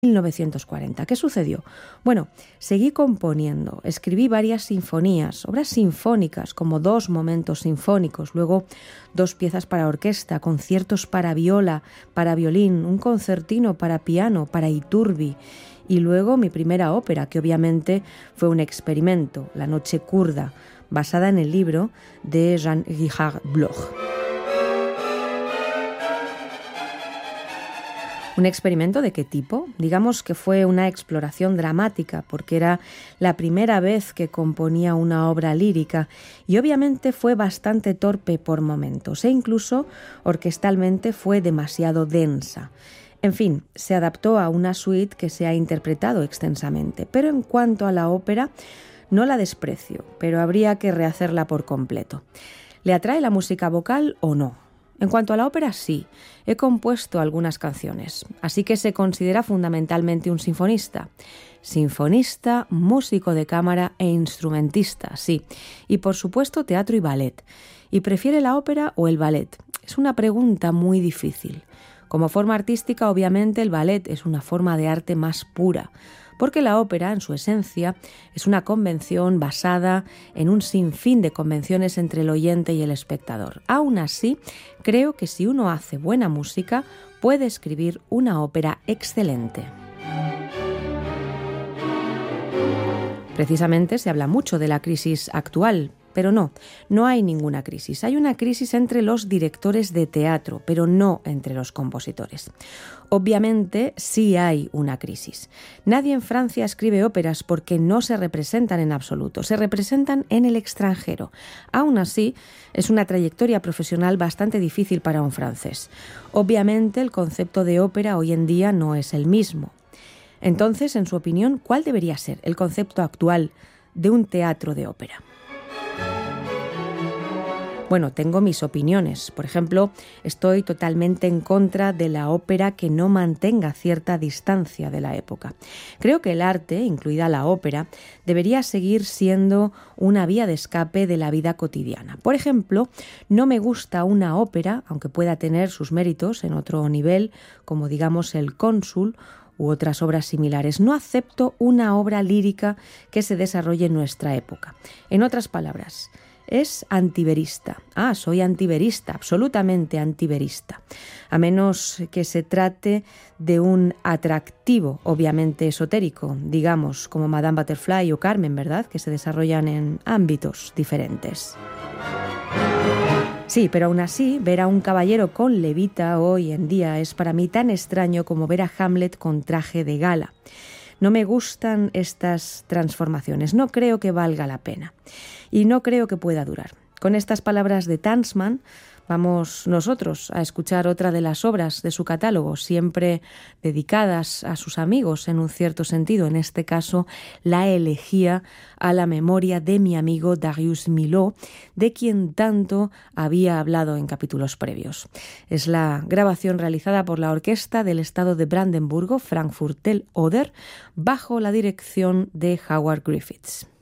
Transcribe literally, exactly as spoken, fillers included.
mil novecientos cuarenta. ¿Qué sucedió? Bueno, seguí componiendo, escribí varias sinfonías, obras sinfónicas, como dos momentos sinfónicos, luego dos piezas para orquesta, conciertos para viola, para violín, un concertino para piano, para iturbi, y luego mi primera ópera, que obviamente fue un experimento, La Noche Kurda, basada en el libro de Jean-Richard Bloch. ¿Un experimento de qué tipo? Digamos que fue una exploración dramática, porque era la primera vez que componía una obra lírica y obviamente fue bastante torpe por momentos e incluso orquestalmente fue demasiado densa. En fin, se adaptó a una suite que se ha interpretado extensamente, pero en cuanto a la ópera, no la desprecio, pero habría que rehacerla por completo. ¿Le atrae la música vocal o no? En cuanto a la ópera, sí, he compuesto algunas canciones, así que se considera fundamentalmente un sinfonista. Sinfonista, músico de cámara e instrumentista, sí, y por supuesto teatro y ballet. ¿Y prefiere la ópera o el ballet? Es una pregunta muy difícil. Como forma artística, obviamente, el ballet es una forma de arte más pura, porque la ópera, en su esencia, es una convención basada en un sinfín de convenciones entre el oyente y el espectador. Aún así, creo que si uno hace buena música, puede escribir una ópera excelente. Precisamente se habla mucho de la crisis actual, pero no, no hay ninguna crisis. Hay una crisis entre los directores de teatro, pero no entre los compositores. Obviamente sí hay una crisis. Nadie en Francia escribe óperas porque no se representan en absoluto, se representan en el extranjero. Aún así, es una trayectoria profesional bastante difícil para un francés. Obviamente el concepto de ópera hoy en día no es el mismo. Entonces, en su opinión, ¿cuál debería ser el concepto actual de un teatro de ópera? Bueno, tengo mis opiniones. Por ejemplo, estoy totalmente en contra de la ópera que no mantenga cierta distancia de la época. Creo que el arte, incluida la ópera, debería seguir siendo una vía de escape de la vida cotidiana. Por ejemplo, no me gusta una ópera, aunque pueda tener sus méritos en otro nivel, como digamos El Cónsul, u otras obras similares. No acepto una obra lírica que se desarrolle en nuestra época. En otras palabras, es antiverista. Ah, soy antiverista, absolutamente antiverista. A menos que se trate de un atractivo, obviamente esotérico, digamos, como Madame Butterfly o Carmen, ¿verdad?, que se desarrollan en ámbitos diferentes. Sí, pero aún así, ver a un caballero con levita hoy en día es para mí tan extraño como ver a Hamlet con traje de gala. No me gustan estas transformaciones, no creo que valga la pena y no creo que pueda durar. Con estas palabras de Tansman, vamos nosotros a escuchar otra de las obras de su catálogo, siempre dedicadas a sus amigos en un cierto sentido, en este caso la elegía a la memoria de mi amigo Darius Milhaud, de quien tanto había hablado en capítulos previos. Es la grabación realizada por la Orquesta del Estado de Brandenburgo, Frankfurt del Oder, bajo la dirección de Howard Griffiths.